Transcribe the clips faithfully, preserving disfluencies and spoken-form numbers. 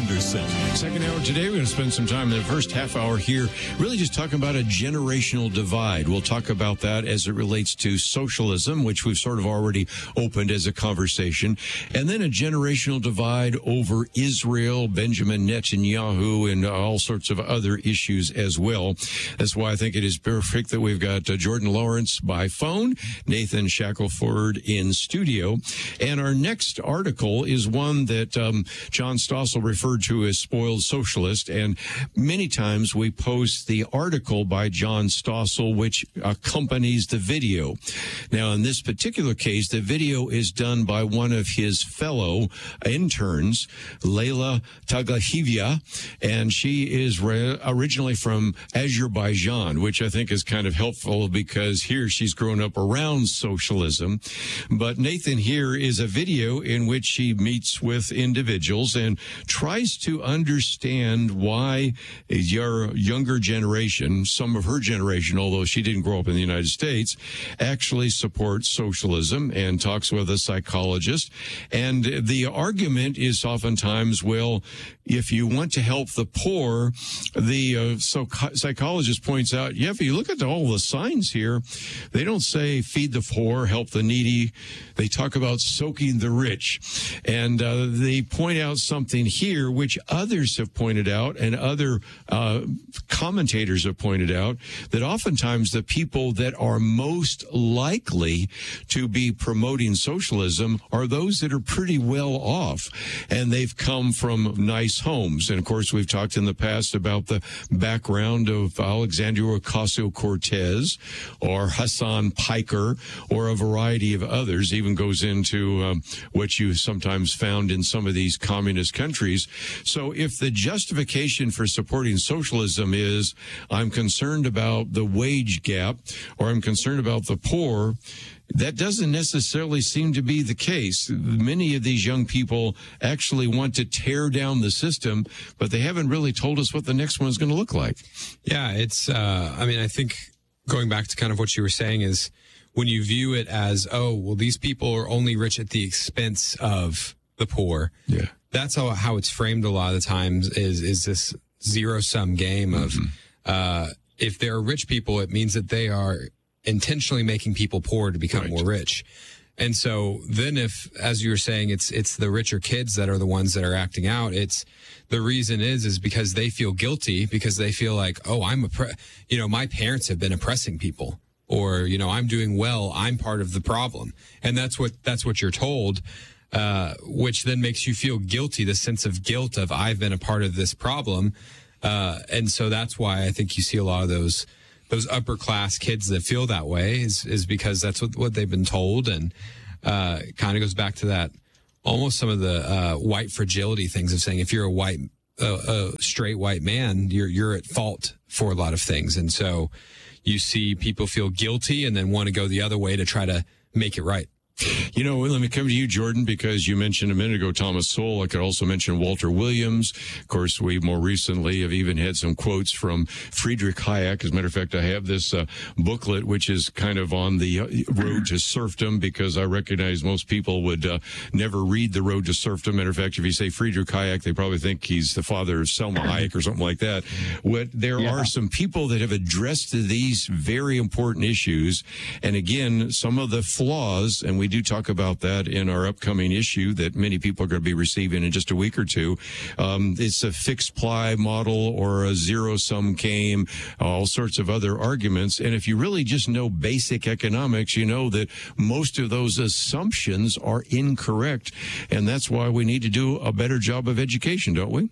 Anderson. Second hour today, we're going to spend some time in the first half hour here really just talking about a generational divide. We'll talk about that as it relates to socialism, which we've sort of already opened as a conversation, and then a generational divide over Israel, Benjamin Netanyahu, and all sorts of other issues as well. That's why I think it is perfect that we've got uh, Jordan Lawrence by phone, Nathan Shackelford in studio, and our next article is one that um, John Stossel referred to as spoiled socialist, and many times we post the article by John Stossel which accompanies the video. Now, in this particular case, the video is done by one of his fellow interns, Leila Taglahivia, and she is re- originally from Azerbaijan, which I think is kind of helpful because here she's grown up around socialism. But Nathan, here is a video in which she meets with individuals and tries to understand why your younger generation, some of her generation, although she didn't grow up in the United States, actually supports socialism, and talks with a psychologist. And the argument is oftentimes, well, if you want to help the poor, the uh, so psychologist points out, yeah, if you look at all the signs here, they don't say feed the poor, help the needy. They talk about soaking the rich. And uh, they point out something here, which others have pointed out and other uh, commentators have pointed out, that oftentimes the people that are most likely to be promoting socialism are those that are pretty well off, and they've come from nice homes. And of course, we've talked in the past about the background of Alexandria Ocasio-Cortez or Hassan Piker or a variety of others, even goes into um, what you sometimes found in some of these communist countries. So if the justification for supporting socialism is I'm concerned about the wage gap or I'm concerned about the poor, that doesn't necessarily seem to be the case. Many of these young people actually want to tear down the system, but they haven't really told us what the next one is going to look like. Yeah, it's, uh, I mean, I think going back to kind of what you were saying is when you view it as, oh, well, these people are only rich at the expense of the poor. Yeah. That's how, how it's framed a lot of the times is, is this zero sum game of, mm-hmm. uh, if there are rich people, it means that they are intentionally making people poor to become right. more rich. And so then if, as you were saying, it's it's the richer kids that are the ones that are acting out, it's the reason is is because they feel guilty, because they feel like, oh, I'm oppre- you know, my parents have been oppressing people, or, you know, I'm doing well, I'm part of the problem. And that's what that's what you're told, uh, which then makes you feel guilty, the sense of guilt of I've been a part of this problem. Uh, and so that's why I think you see a lot of those those upper class kids that feel that way is, is because that's what, what they've been told. And, uh, it kind of goes back to that, almost some of the, uh, white fragility things of saying, if you're a white, uh, a straight white man, you're, you're at fault for a lot of things. And so you see people feel guilty and then want to go the other way to try to make it right. You know, let me come to you, Jordan, because you mentioned a minute ago Thomas Sowell. I could also mention Walter Williams. Of course, we more recently have even had some quotes from Friedrich Hayek. As a matter of fact, I have this uh, booklet, which is kind of on the road to serfdom, because I recognize most people would uh, never read The Road to Serfdom. Matter of fact, if you say Friedrich Hayek, they probably think he's the father of Selma Hayek or something like that. What, there yeah. are some people that have addressed these very important issues. And again, some of the flaws, and we do talk about that in our upcoming issue that many people are going to be receiving in just a week or two. Um, it's a fixed ply model or a zero-sum game, all sorts of other arguments. And if you really just know basic economics, you know that most of those assumptions are incorrect. And that's why we need to do a better job of education, don't we?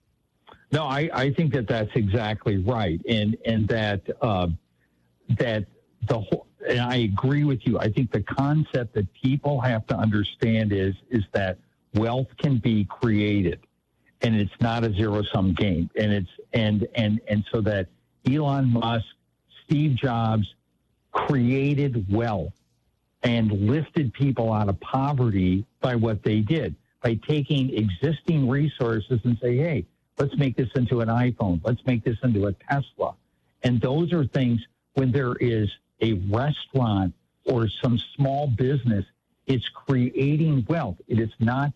No, I, I think that that's exactly right. And, and that, uh, that the whole, and I agree with you. I think the concept that people have to understand is is that wealth can be created, and it's not a zero sum game. And it's and and and so that Elon Musk, Steve Jobs created wealth and lifted people out of poverty by what they did, by taking existing resources and say, hey, let's make this into an iPhone, let's make this into a Tesla. And those are things when there is a restaurant or some small business, it's creating wealth. It is not just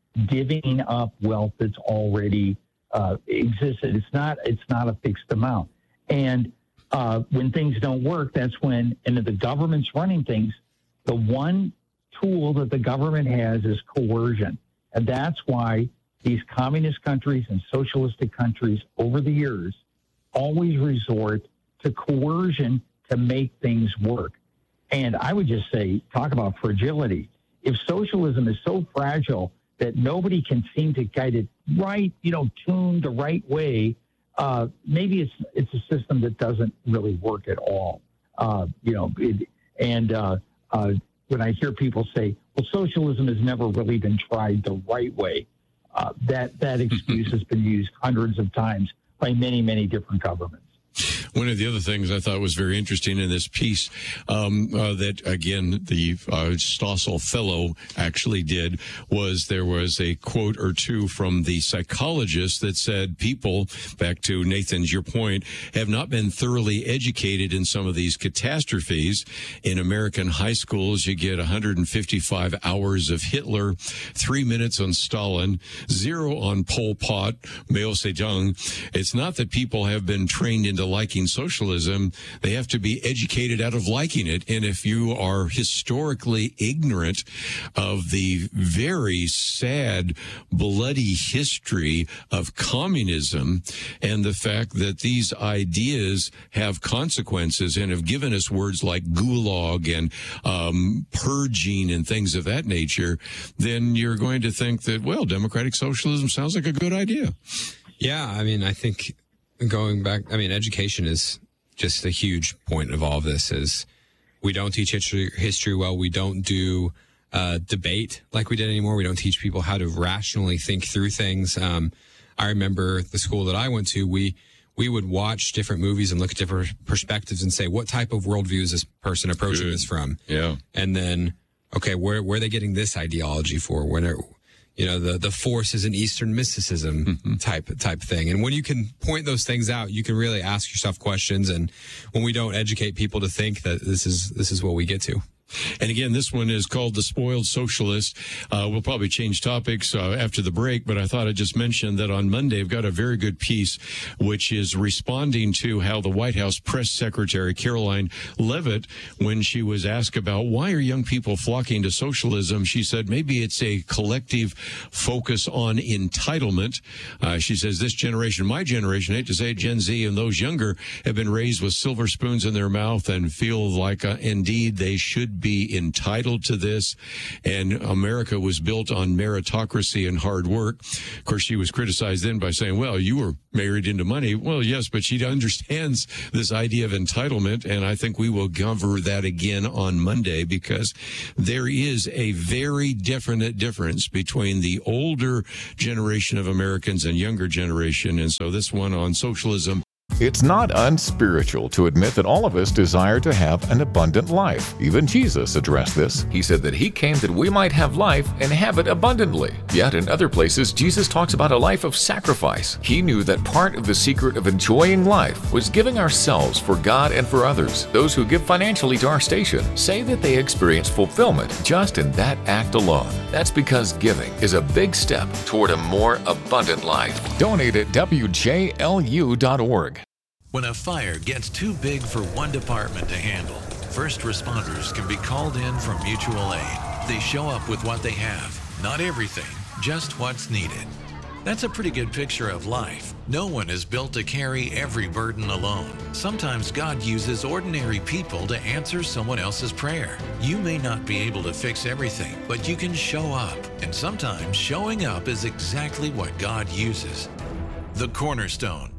divvying up wealth that's already uh, existed. It's not it's not a fixed amount. And uh, when things don't work, that's when, and the government's running things, the one tool that the government has is coercion. And that's why these communist countries and socialistic countries over the years always resort to coercion to make things work. And I would just say, talk about fragility. If socialism is so fragile that nobody can seem to guide it right, you know, tuned the right way, uh, maybe it's it's a system that doesn't really work at all. Uh, you know, it, and uh, uh, when I hear people say, well, socialism has never really been tried the right way, uh, that, that excuse has been used hundreds of times by many, many different governments. One of the other things I thought was very interesting in this piece um, uh, that, again, the uh, Stossel Fellow actually did was there was a quote or two from the psychologist that said people, back to Nathan's, your point, have not been thoroughly educated in some of these catastrophes. In American high schools, you get one hundred fifty-five hours of Hitler, three minutes on Stalin, zero on Pol Pot, Mao Zedong. It's not that people have been trained into liking socialism. They have to be educated out of liking it. And if you are historically ignorant of the very sad, bloody history of communism and the fact that these ideas have consequences and have given us words like gulag and um, purging and things of that nature, then you're going to think that, well, democratic socialism sounds like a good idea. Yeah, I mean, I think going back, I mean, education is just a huge point of all of this. Is we don't teach history, history well. We don't do uh, debate like we did anymore. We don't teach people how to rationally think through things. Um, I remember the school that I went to, we we would watch different movies and look at different perspectives and say, what type of worldview is this person approaching Good. this from? Yeah. And then, okay, where, where are they getting this ideology for? When are, you know, the, the force is an Eastern mysticism mm-hmm. type type thing. And when you can point those things out, you can really ask yourself questions. And when we don't educate people to think that this is this is what we get to. And again, this one is called The Spoiled Socialist. Uh, we'll probably change topics uh, after the break, but I thought I'd just mention that on Monday, I've got a very good piece, which is responding to how the White House press secretary, Caroline Leavitt, when she was asked about why are young people flocking to socialism, she said maybe it's a collective focus on entitlement. Uh, she says this generation, my generation, I hate to say it, Gen Z and those younger, have been raised with silver spoons in their mouth and feel like uh, indeed they should be entitled to this, and America was built on meritocracy and hard work. Of course, she was criticized then by saying, well, you were married into money. Well, yes, but she understands this idea of entitlement, and I think we will cover that again on Monday, because there is a very definite difference between the older generation of Americans and younger generation, and so this one on socialism. It's not unspiritual to admit that all of us desire to have an abundant life. Even Jesus addressed this. He said that he came that we might have life and have it abundantly. Yet in other places, Jesus talks about a life of sacrifice. He knew that part of the secret of enjoying life was giving ourselves for God and for others. Those who give financially to our station say that they experience fulfillment just in that act alone. That's because giving is a big step toward a more abundant life. Donate at W J L U dot org. When a fire gets too big for one department to handle, first responders can be called in from mutual aid. They show up with what they have, not everything, just what's needed. That's a pretty good picture of life. No one is built to carry every burden alone. Sometimes God uses ordinary people to answer someone else's prayer. You may not be able to fix everything, but you can show up. And sometimes showing up is exactly what God uses. The Cornerstone.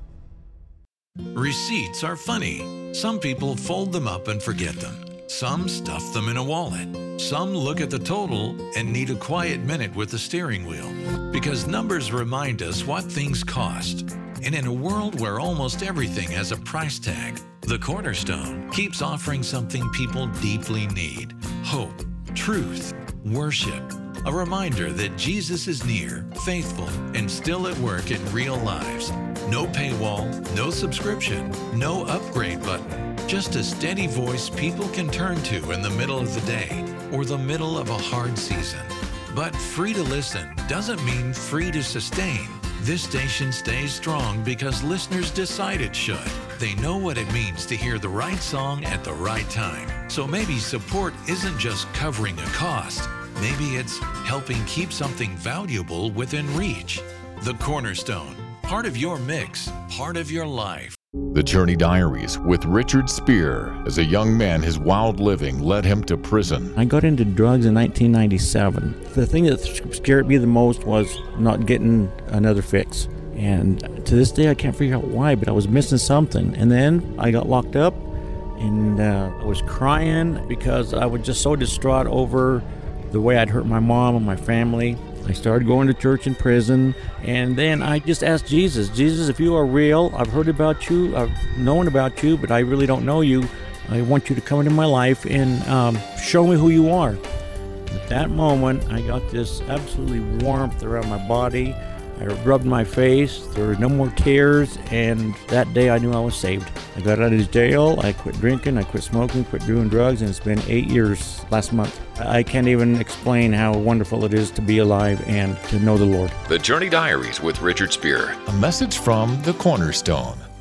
Receipts are funny. Some people fold them up and forget them. Some stuff them in a wallet. Some look at the total and need a quiet minute with the steering wheel. Because numbers remind us what things cost. And in a world where almost everything has a price tag, the Cornerstone keeps offering something people deeply need. Hope, truth, worship. A reminder that Jesus is near, faithful, and still at work in real lives. No paywall, no subscription, no upgrade button. Just a steady voice people can turn to in the middle of the day or the middle of a hard season. But free to listen doesn't mean free to sustain. This station stays strong because listeners decide it should. They know what it means to hear the right song at the right time. So maybe support isn't just covering a cost. Maybe it's helping keep something valuable within reach. The Cornerstone, part of your mix, part of your life. The Journey Diaries with Richard Spear. As a young man, his wild living led him to prison. I got into drugs in nineteen ninety-seven. The thing that scared me the most was not getting another fix. And to this day, I can't figure out why, but I was missing something. And then I got locked up, and uh, I was crying because I was just so distraught over the way I'd hurt my mom and my family. I started going to church in prison, and then I just asked Jesus, Jesus, if you are real, I've heard about you, I've known about you, but I really don't know you. I want you to come into my life and um, show me who you are. At that moment, I got this absolutely warmth around my body. I rubbed my face, there were no more tears, and that day I knew I was saved. I got out of jail, I quit drinking, I quit smoking, quit doing drugs, and it's been eight years last month. I can't even explain how wonderful it is to be alive and to know the Lord. The Journey Diaries with Richard Spear. A message from the Cornerstone.